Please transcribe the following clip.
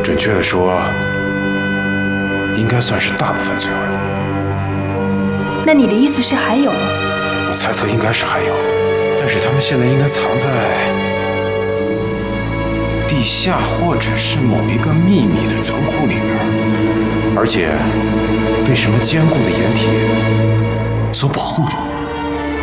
准确的说，应该算是大部分摧毁了。 那你的意思是还有？ 我猜测应该是还有，但是他们现在应该藏在地下或者是某一个秘密的仓库里边，而且被什么坚固的掩体所保护着。